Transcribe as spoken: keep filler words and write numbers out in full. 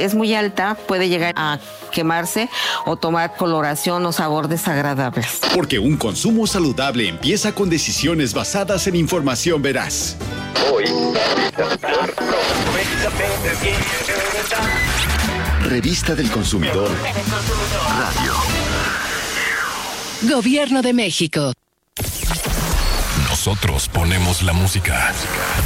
es muy alta, puede llegar a quemarse o tomar coloración o sabor desagradables. Porque un consumo saludable empieza con decisiones basadas en información veraz. Hoy, Revista del Consumidor Radio. Gobierno de México. Nosotros ponemos la música.